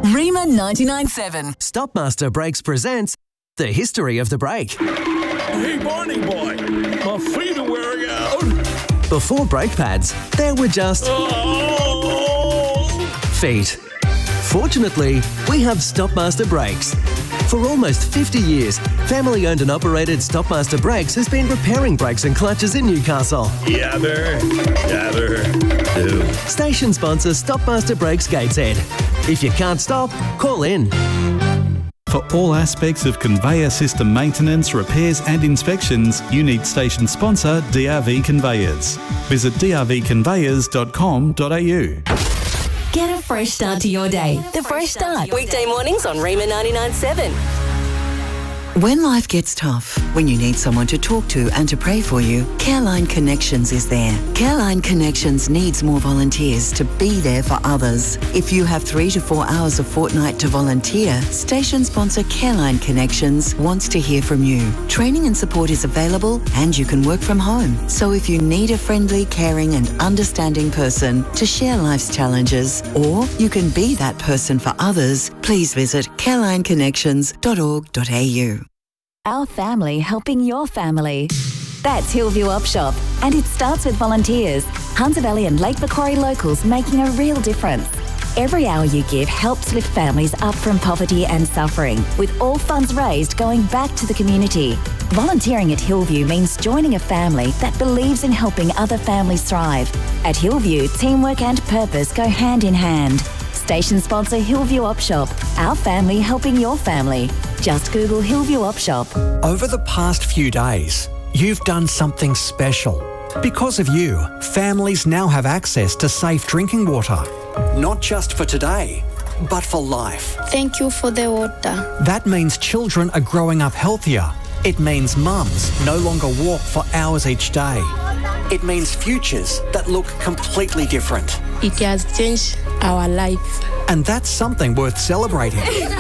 Rima 99.7. Stopmaster Brakes presents The History of the Brake. Hey, Barney boy, my feet are wearing out. Before brake pads, there were just feet. Fortunately, we have Stopmaster Brakes. For almost 50 years, family-owned and operated Stopmaster Brakes has been repairing brakes and clutches in Newcastle. Yabber, do. Station sponsor Stopmaster Brakes Gateshead. If you can't stop, call in. For all aspects of conveyor system maintenance, repairs and inspections, you need station sponsor DRV Conveyors. Visit drvconveyors.com.au. Get a fresh start to your day. The Fresh Start. Weekday mornings on Rima 99.7. When life gets tough, when you need someone to talk to and to pray for you, Careline Connections is there. Careline Connections needs more volunteers to be there for others. If you have 3 to 4 hours a fortnight to volunteer, station sponsor Careline Connections wants to hear from you. Training and support is available and you can work from home. So if you need a friendly, caring and understanding person to share life's challenges, or you can be that person for others, please visit carelineconnections.org.au. Our family helping your family. That's Hillview Op Shop, and it starts with volunteers. Hunter Valley and Lake Macquarie locals making a real difference. Every hour you give helps lift families up from poverty and suffering, with all funds raised going back to the community. Volunteering at Hillview means joining a family that believes in helping other families thrive. At Hillview, teamwork and purpose go hand in hand. Station sponsor Hillview Op Shop. Our family helping your family. Just Google Hillview Op Shop. Over the past few days, you've done something special. Because of you, families now have access to safe drinking water. Not just for today, but for life. Thank you for the water. That means children are growing up healthier. It means mums no longer walk for hours each day. It means futures that look completely different. It has changed our life. And that's something worth celebrating.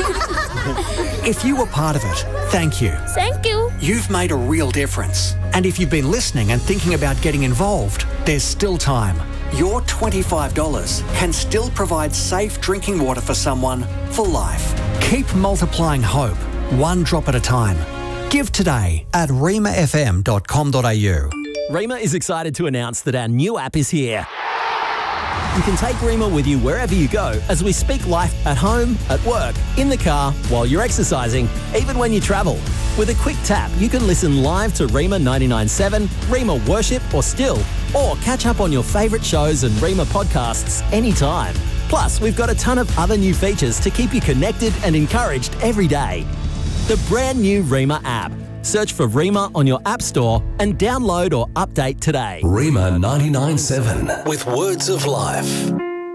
If you were part of it, thank you. Thank you. You've made a real difference. And if you've been listening and thinking about getting involved, there's still time. Your $25 can still provide safe drinking water for someone for life. Keep multiplying hope, one drop at a time. Give today at rimafm.com.au. Rima is excited to announce that our new app is here. You can take Rima with you wherever you go as we speak life at home, at work, in the car, while you're exercising, even when you travel. With a quick tap, you can listen live to Rima 99.7, Rima Worship or Still, or catch up on your favourite shows and Rima podcasts anytime. Plus, we've got a ton of other new features to keep you connected and encouraged every day. The brand new Rima app. Search for Rima on your app store and download or update today. Rima 99.7 with words of life.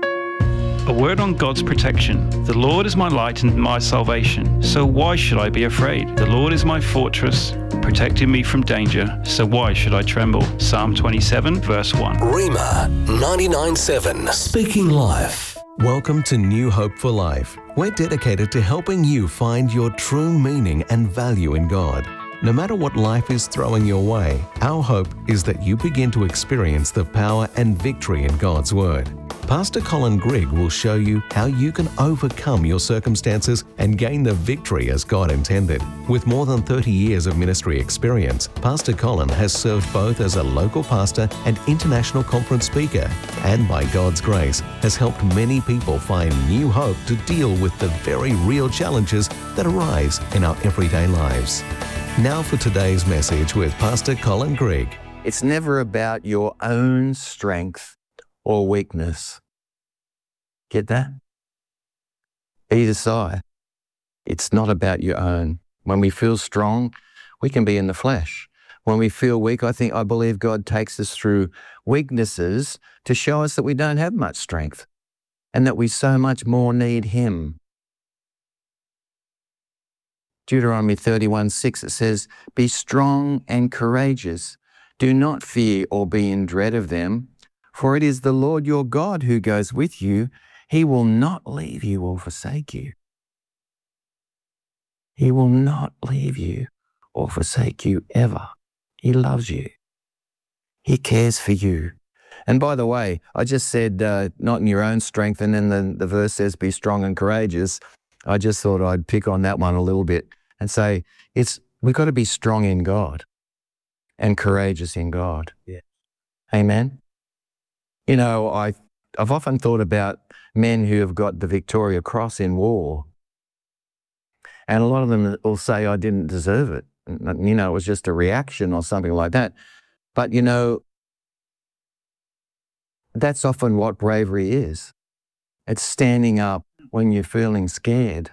A word on God's protection. The Lord is my light and my salvation, so why should I be afraid? The Lord is my fortress, protecting me from danger, so why should I tremble? Psalm 27, verse 1. Rima 99.7, speaking life. Welcome to New Hope for Life. We're dedicated to helping you find your true meaning and value in God. No matter what life is throwing your way, our hope is that you begin to experience the power and victory in God's Word. Pastor Colin Grigg will show you how you can overcome your circumstances and gain the victory as God intended. With more than 30 years of ministry experience, Pastor Colin has served both as a local pastor and international conference speaker, and by God's grace has helped many people find new hope to deal with the very real challenges that arise in our everyday lives. Now for today's message with Pastor Colin Grigg. It's never about your own strength or weakness. Get that? Either side. It's not about your own. When we feel strong, we can be in the flesh. When we feel weak, I believe God takes us through weaknesses to show us that we don't have much strength and that we so much more need Him. Deuteronomy 31:6, it says, "Be strong and courageous. Do not fear or be in dread of them, for it is the Lord your God who goes with you. He will not leave you or forsake you." He will not leave you or forsake you ever. He loves you. He cares for you. And by the way, I just said, not in your own strength, and then the verse says, be strong and courageous. I just thought I'd pick on that one a little bit and say, we've got to be strong in God and courageous in God. Yeah. Amen? You know, I've often thought about men who have got the Victoria Cross in war, and a lot of them will say, I didn't deserve it. You know, it was just a reaction or something like that. But, you know, that's often what bravery is. It's standing up when you're feeling scared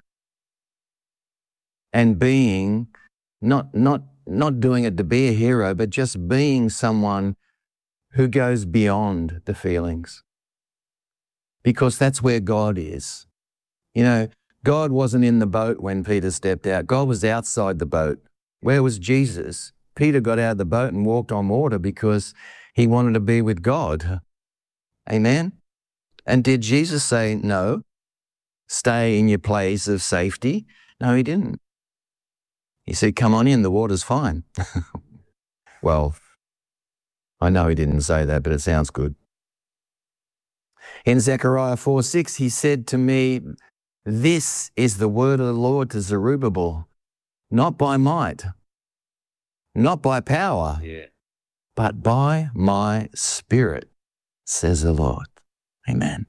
and being, not doing it to be a hero, but just being someone who goes beyond the feelings. Because that's where God is. You know, God wasn't in the boat when Peter stepped out. God was outside the boat. Where was Jesus? Peter got out of the boat and walked on water because he wanted to be with God. Amen? And did Jesus say, no, stay in your place of safety? No, he didn't. He said, come on in, the water's fine. Well, I know he didn't say that, but it sounds good. In Zechariah 4:6, he said to me, this is the word of the Lord to Zerubbabel, not by might, not by power, but by my Spirit, says the Lord. Amen.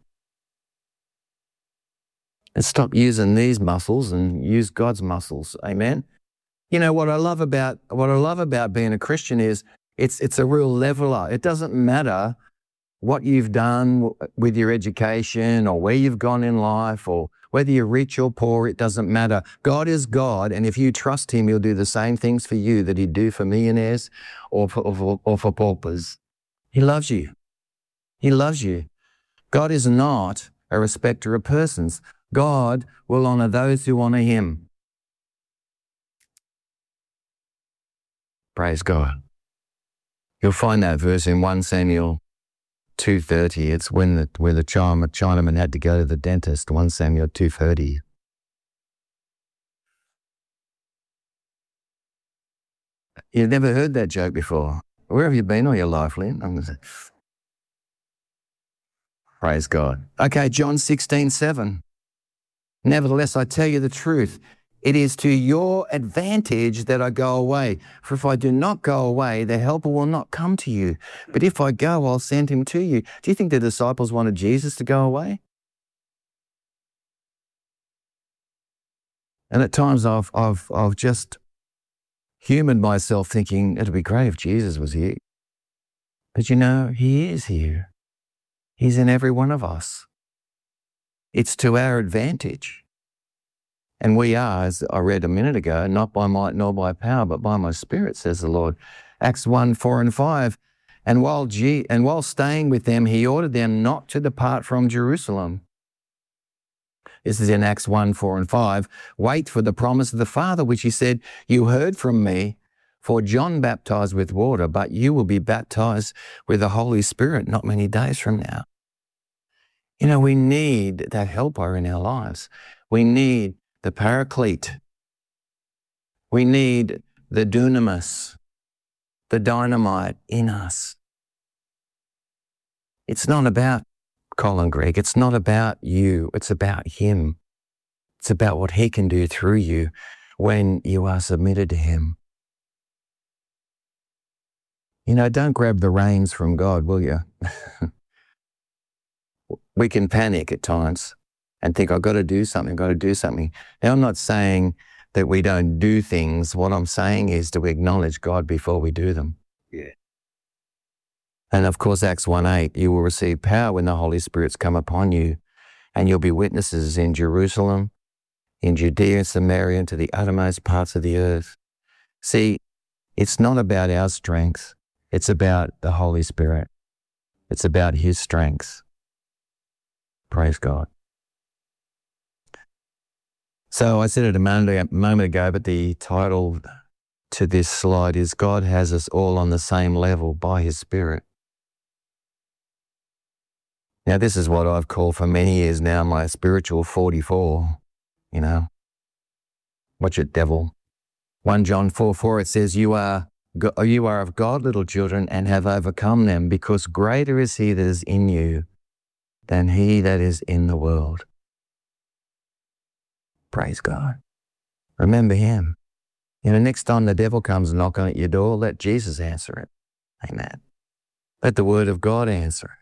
And stop using these muscles and use God's muscles. Amen. You know, what I love about being a Christian is it's a real leveler. It doesn't matter what you've done with your education or where you've gone in life or whether you're rich or poor, it doesn't matter. God is God, and if you trust him, he'll do the same things for you that he'd do for millionaires or for paupers. He loves you. He loves you. God is not a respecter of persons. God will honour those who honour him. Praise God. You'll find that verse in 1 Samuel 2:30. It's where the Chinaman had to go to the dentist, 1 Samuel 2:30. You've never heard that joke before. Where have you been all your life, Lynn? I'm going to say, praise God. Okay, John 16:7. Nevertheless, I tell you the truth. It is to your advantage that I go away. For if I do not go away, the helper will not come to you. But if I go, I'll send him to you. Do you think the disciples wanted Jesus to go away? And at times I've just humored myself thinking it'd be great if Jesus was here. But you know, he is here. He's in every one of us. It's to our advantage. And we are, as I read a minute ago, not by might nor by power, but by my Spirit, says the Lord. Acts 1:4-5. And while staying with them, he ordered them not to depart from Jerusalem. This is in Acts 1:4-5. Wait for the promise of the Father, which he said, you heard from me, for John baptized with water, but you will be baptized with the Holy Spirit not many days from now. You know, we need that helper in our lives. We need the Paraclete. We need the dunamis, the dynamite in us. It's not about Colin Gregg. It's not about you. It's about him. It's about what he can do through you when you are submitted to him. You know, don't grab the reins from God, will you? We can panic at times and think, I've got to do something, Now, I'm not saying that we don't do things. What I'm saying is to acknowledge God before we do them. Yeah. And of course, Acts 1:8, you will receive power when the Holy Spirit's come upon you, and you'll be witnesses in Jerusalem, in Judea and Samaria, and to the uttermost parts of the earth. See, it's not about our strength. It's about the Holy Spirit. It's about his strength. Praise God. So I said it a moment ago, but the title to this slide is God has us all on the same level by his Spirit. Now, this is what I've called for many years now my spiritual 44, you know. Watch it, devil. 1 John 4:4, it says, you are you are of God, little children, and have overcome them, because greater is he that is in you than he that is in the world. Praise God. Remember him. Next time the devil comes knocking at your door, let Jesus answer it. Amen. Let the word of God answer it.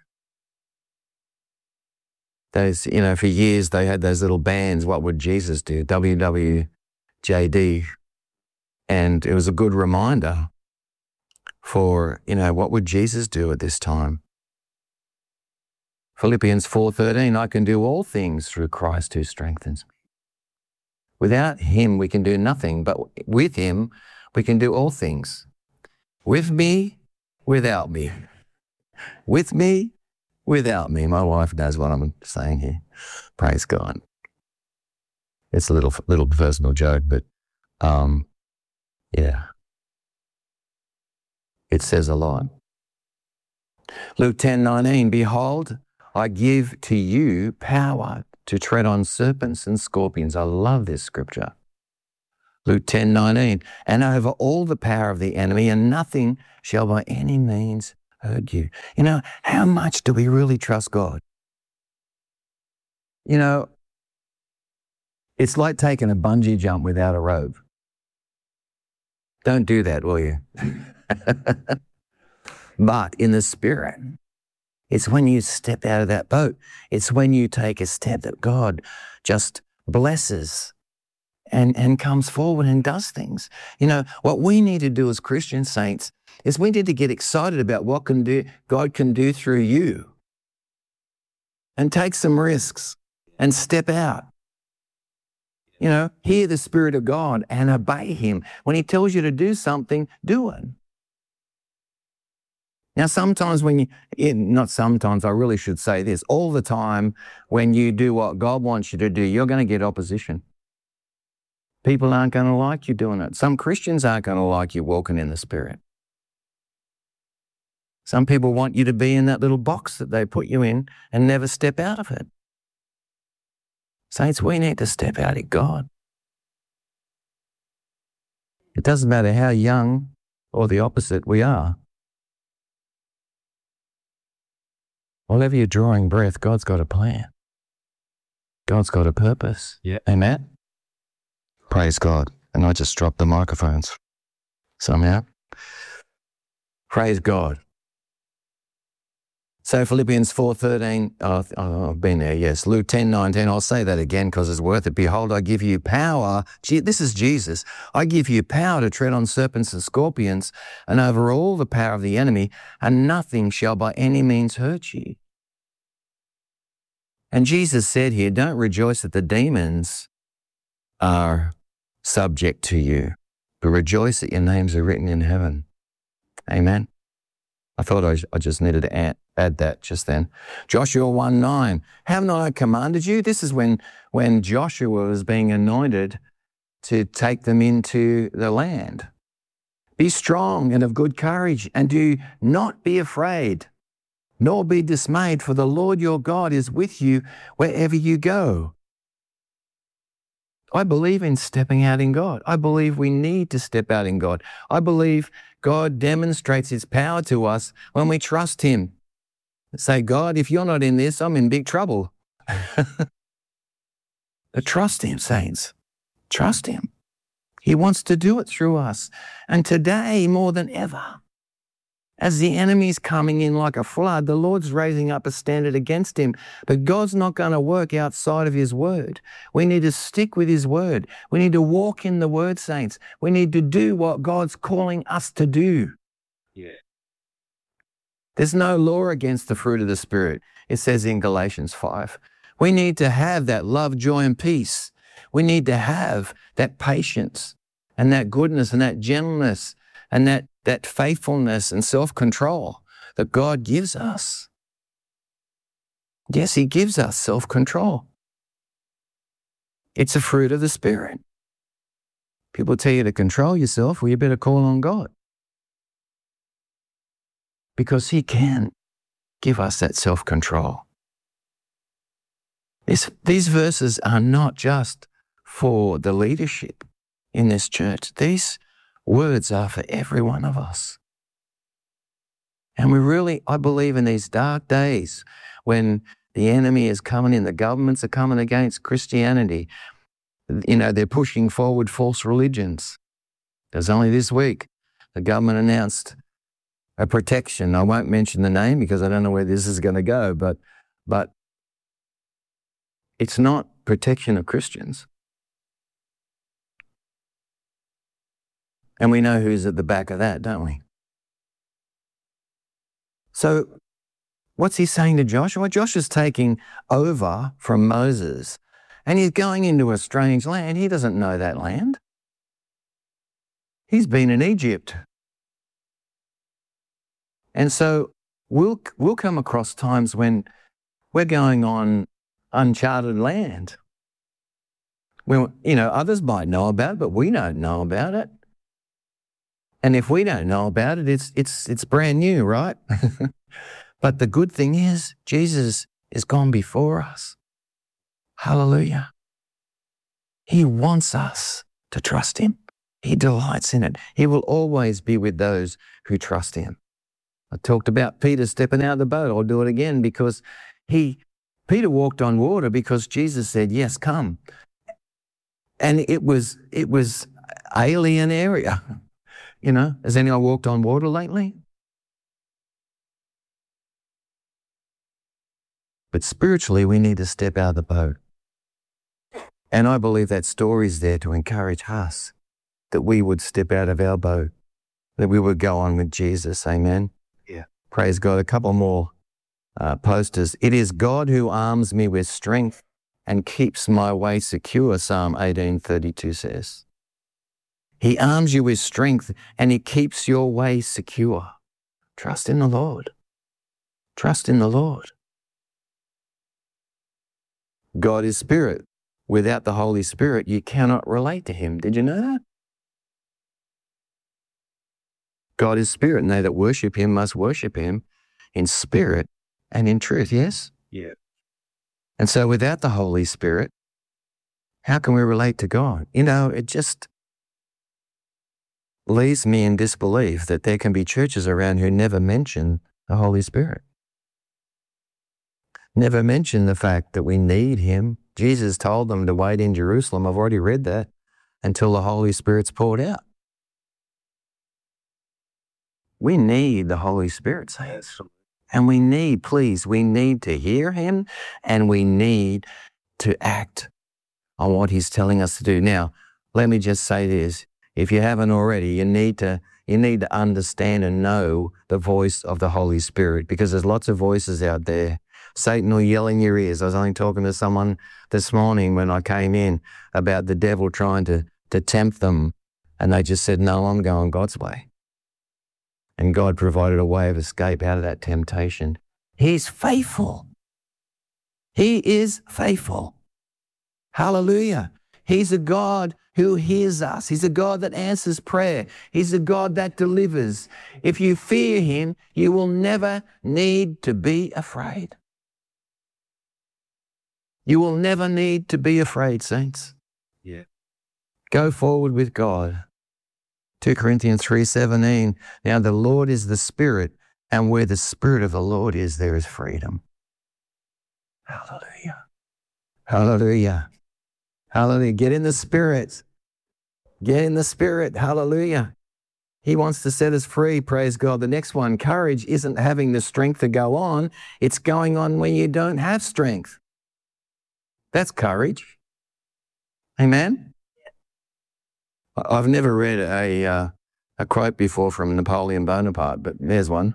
Those, for years they had those little bands, What Would Jesus Do? WWJD. And it was a good reminder for, what would Jesus do at this time? Philippians 4:13, I can do all things through Christ who strengthens me. Without him, we can do nothing, but with him, we can do all things. With me, without me. With me, without me. My wife knows what I'm saying here. Praise God. It's a little personal joke, but yeah. It says a lot. Luke 10:19, behold, I give to you power to tread on serpents and scorpions. I love this scripture. Luke 10:19, and over all the power of the enemy, and nothing shall by any means hurt you. How much do we really trust God? It's like taking a bungee jump without a rope. Don't do that, will you? But in the Spirit, it's when you step out of that boat. It's when you take a step that God just blesses and comes forward and does things. What we need to do as Christian saints is we need to get excited about what God can do through you, and take some risks and step out. Hear the Spirit of God and obey him. When he tells you to do something, do it. Now, sometimes not sometimes, I really should say this, all the time when you do what God wants you to do, you're going to get opposition. People aren't going to like you doing it. Some Christians aren't going to like you walking in the Spirit. Some people want you to be in that little box that they put you in and never step out of it. Saints, we need to step out in God. It doesn't matter how young or the opposite we are. Whatever you're drawing breath, God's got a plan. God's got a purpose. Yeah. Amen? Praise God. And I just dropped the microphones somehow. Praise God. So Philippians 4:13, I've been there, yes. Luke 10:19, I'll say that again because it's worth it. Behold, I give you power. This is Jesus. I give you power to tread on serpents and scorpions and over all the power of the enemy, and nothing shall by any means hurt you. And Jesus said here, don't rejoice that the demons are subject to you, but rejoice that your names are written in heaven. Amen. I thought I just needed to add that just then. Joshua 1:9, haven't I commanded you? This is when Joshua was being anointed to take them into the land. Be strong and of good courage, and do not be afraid, nor be dismayed, for the Lord your God is with you wherever you go. I believe in stepping out in God. I believe we need to step out in God. I believe God demonstrates his power to us when we trust him. Say, God, if you're not in this, I'm in big trouble. Trust him, saints. Trust him. He wants to do it through us. And today, more than ever, as the enemy's coming in like a flood, the Lord's raising up a standard against him. But God's not going to work outside of his word. We need to stick with his word. We need to walk in the word, saints. We need to do what God's calling us to do. Yeah. There's no law against the fruit of the Spirit. It says in Galatians 5. We need to have that love, joy, and peace. We need to have that patience and that goodness and that gentleness and that faithfulness and self-control that God gives us. Yes, he gives us self-control. It's a fruit of the Spirit. People tell you to control yourself, well, you better call on God. Because he can give us that self-control. These verses are not just for the leadership in this church. These words are for every one of us. And I believe in these dark days when the enemy is coming in, the governments are coming against Christianity. They're pushing forward false religions. There's only this week, the government announced a protection. I won't mention the name because I don't know where this is going to go, but it's not protection of Christians. And we know who's at the back of that, don't we? So what's he saying to Joshua? Joshua's taking over from Moses and he's going into a strange land. He doesn't know that land. He's been in Egypt. And so we'll come across times when we're going on uncharted land. Well, others might know about it, but we don't know about it. And if we don't know about it, it's brand new, right? But the good thing is Jesus is gone before us. Hallelujah. He wants us to trust him. He delights in it. He will always be with those who trust him. I talked about Peter stepping out of the boat. I'll do it again because Peter walked on water because Jesus said, yes, come. And it was alien area. Has anyone walked on water lately? But spiritually, we need to step out of the boat. And I believe that story is there to encourage us that we would step out of our boat, that we would go on with Jesus. Amen. Yeah. Praise God. A couple more posters. It is God who arms me with strength and keeps my way secure, Psalm 18:32 says. He arms you with strength and he keeps your way secure. Trust in the Lord. Trust in the Lord. God is spirit. Without the Holy Spirit, you cannot relate to him. Did you know that? God is spirit, and they that worship him must worship him in spirit and in truth, yes? Yeah. And so without the Holy Spirit, how can we relate to God? It just leaves me in disbelief that there can be churches around who never mention the Holy Spirit. Never mention the fact that we need him. Jesus told them to wait in Jerusalem. I've already read that, until the Holy Spirit's poured out. We need the Holy Spirit, saints. And we need to hear him, and we need to act on what he's telling us to do. Now, let me just say this. If you haven't already, you need to understand and know the voice of the Holy Spirit, because there's lots of voices out there. Satan will yell in your ears. I was only talking to someone this morning when I came in about the devil trying to tempt them, and they just said, no, I'm going God's way. And God provided a way of escape out of that temptation. He's faithful. He is faithful. Hallelujah. He's a God who hears us. He's a God that answers prayer. He's a God that delivers. If you fear him, you will never need to be afraid. You will never need to be afraid, saints. Yeah. Go forward with God. 2 Corinthians 3:17. Now the Lord is the Spirit, and where the Spirit of the Lord is, there is freedom. Hallelujah. Hallelujah. Hallelujah. Get in the Spirit. Get in the Spirit. Hallelujah. He wants to set us free. Praise God. The next one, courage isn't having the strength to go on. It's going on when you don't have strength. That's courage. Amen. I've never read a quote before from Napoleon Bonaparte, but there's one.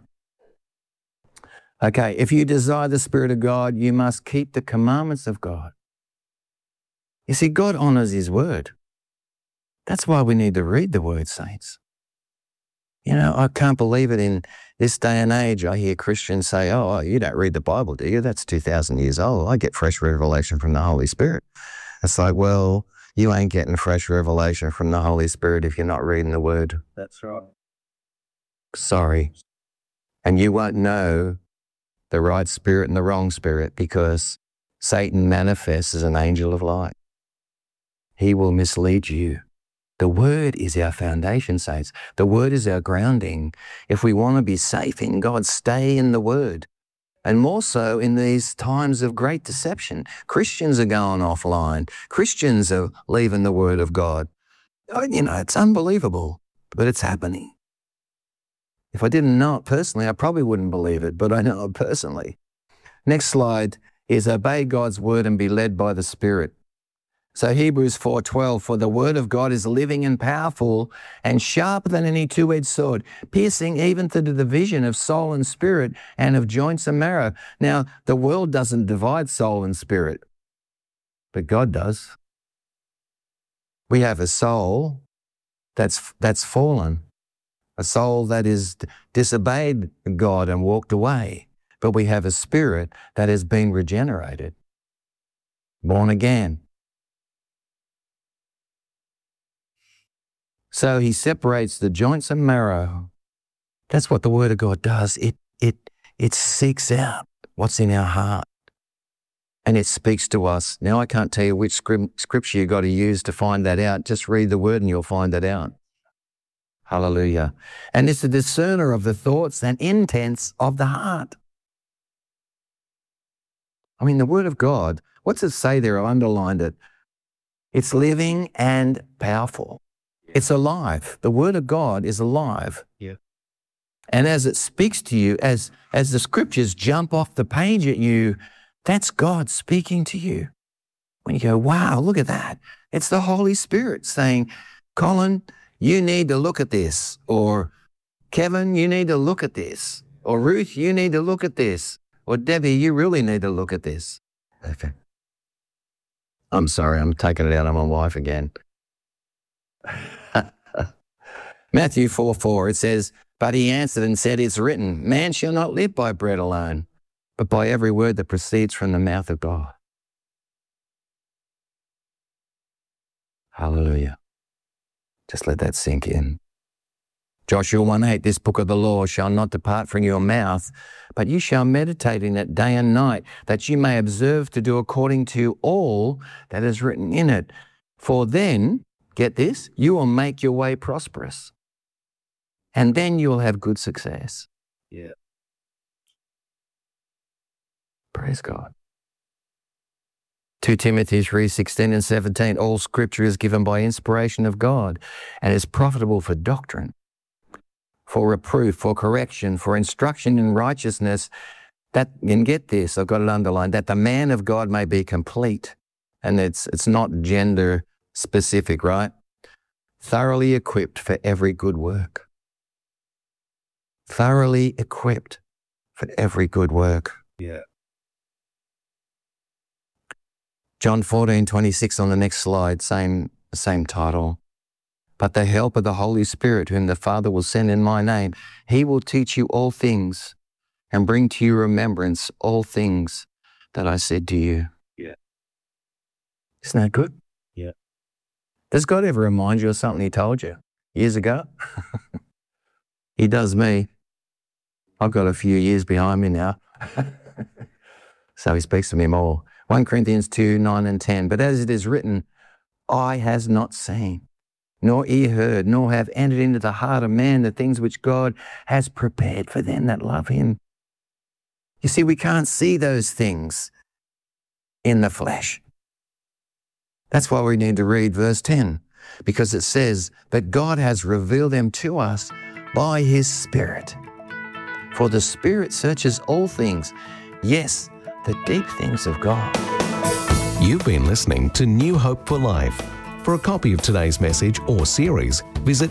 Okay, if you desire the Spirit of God, you must keep the commandments of God. You see, God honours his word. That's why we need to read the word, saints. I can't believe it in this day and age. I hear Christians say, oh, you don't read the Bible, do you? That's 2,000 years old. I get fresh revelation from the Holy Spirit. It's like, well, you ain't getting fresh revelation from the Holy Spirit if you're not reading the word. That's right. Sorry. And you won't know the right spirit and the wrong spirit because Satan manifests as an angel of light. He will mislead you. The Word is our foundation, saints. The Word is our grounding. If we want to be safe in God, stay in the Word. And more so in these times of great deception. Christians are going offline. Christians are leaving the Word of God. You know, it's unbelievable, but it's happening. If I didn't know it personally, I probably wouldn't believe it, but I know it personally. Next slide is obey God's word and be led by the Spirit. So Hebrews 4:12, for the word of God is living and powerful and sharper than any two-edged sword, piercing even to the division of soul and spirit and of joints and marrow. Now, the world doesn't divide soul and spirit, but God does. We have a soul that's fallen, a soul that is disobeyed God and walked away. But we have a spirit that has been regenerated, born again. So he separates the joints and marrow. That's what the Word of God does. It seeks out what's in our heart and it speaks to us. Now, I can't tell you which scripture you've got to use to find that out. Just read the Word and you'll find that out. Hallelujah. And it's a discerner of the thoughts and intents of the heart. I mean, the Word of God, what's it say there? I underlined it. It's living and powerful. It's alive. The Word of God is alive. Yeah. And as it speaks to you, as the scriptures jump off the page at you, that's God speaking to you. When you go, wow, look at that. It's the Holy Spirit saying, Colin, you need to look at this. Or Kevin, you need to look at this. Or Ruth, you need to look at this. Or Debbie, you really need to look at this. Okay. I'm sorry, I'm taking it out on my wife again. Matthew 4:4, it says, but he answered and said, it's written, man shall not live by bread alone, but by every word that proceeds from the mouth of God. Hallelujah. Just let that sink in. Joshua 1:8, this book of the law shall not depart from your mouth, but you shall meditate in it day and night, that you may observe to do according to all that is written in it. For then, get this, you will make your way prosperous, and then you will have good success. Yeah. Praise God. 2 Timothy 3:16 and 17, all scripture is given by inspiration of God and is profitable for doctrine, for reproof, for correction, for instruction in righteousness, that, and get this, I've got it underlined, that the man of God may be complete. And it's not gender specific, right? Thoroughly equipped for every good work. Thoroughly equipped for every good work. Yeah. John 14:26 on the next slide, same title. But the help of the Holy Spirit, whom the Father will send in my name, he will teach you all things and bring to your remembrance all things that I said to you. Yeah. Isn't that good? Yeah. Does God ever remind you of something he told you years ago? He does me. I've got a few years behind me now. So he speaks to me more. 1 Corinthians 2:9 and 10. But as it is written, eye has not seen, nor ear heard, nor have entered into the heart of man the things which God has prepared for them that love him. You see, we can't see those things in the flesh. That's why we need to read verse 10, because it says that God has revealed them to us by his Spirit. For the Spirit searches all things, yes, the deep things of God. You've been listening to New Hope for Life. For a copy of today's message or series, visit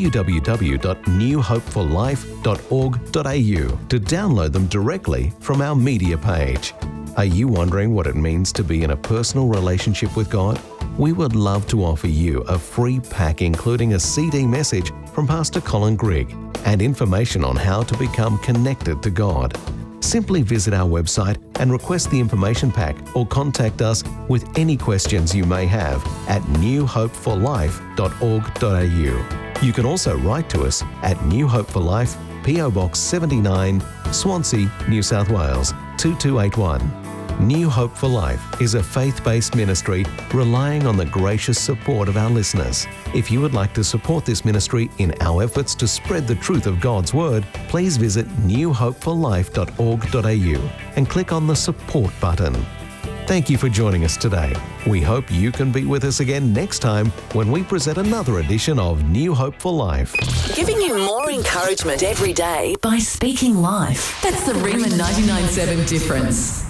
www.newhopeforlife.org.au to download them directly from our media page. Are you wondering what it means to be in a personal relationship with God? We would love to offer you a free pack including a CD message from Pastor Colin Grigg and information on how to become connected to God. Simply visit our website and request the information pack or contact us with any questions you may have at newhopeforlife.org.au. You can also write to us at New Hope for Life, PO Box 79, Swansea, New South Wales 2281. New Hope for Life is a faith-based ministry relying on the gracious support of our listeners. If you would like to support this ministry in our efforts to spread the truth of God's Word, please visit newhopeforlife.org.au and click on the support button. Thank you for joining us today. We hope you can be with us again next time when we present another edition of New Hope for Life. Giving you more encouragement every day by speaking life. That's the Rima 99.7 difference.